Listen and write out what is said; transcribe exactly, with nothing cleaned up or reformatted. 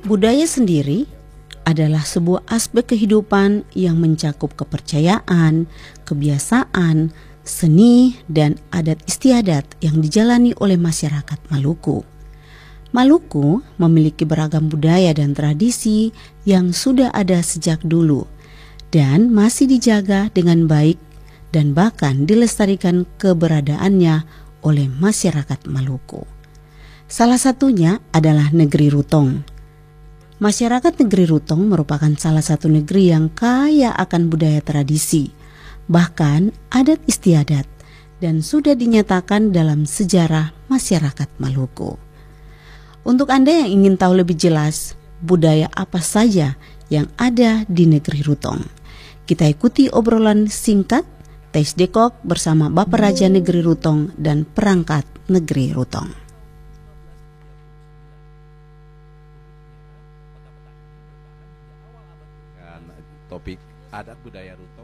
Budaya sendiri adalah sebuah aspek kehidupan yang mencakup kepercayaan, kebiasaan, seni, dan adat istiadat yang dijalani oleh masyarakat Maluku. Maluku memiliki beragam budaya dan tradisi yang sudah ada sejak dulu dan masih dijaga dengan baik dan bahkan dilestarikan keberadaannya oleh masyarakat Maluku. Salah satunya adalah negeri Rutong. Masyarakat negeri Rutong merupakan salah satu negeri yang kaya akan budaya tradisi, bahkan adat istiadat, dan sudah dinyatakan dalam sejarah masyarakat Maluku. Untuk Anda yang ingin tahu lebih jelas budaya apa saja yang ada di negeri Rutong, kita ikuti obrolan singkat Tes Dekok bersama Bapak Raja Negeri Rutong dan perangkat negeri Rutong. Topik adat budaya Rutong.